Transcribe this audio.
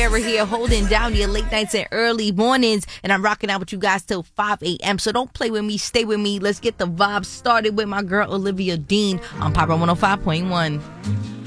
Rivera here, holding down your late nights and early mornings, and I'm rocking out with you guys till 5 a.m. So don't play with me, stay with me. Let's get the vibe started with my girl Olivia Dean on Power 105.1.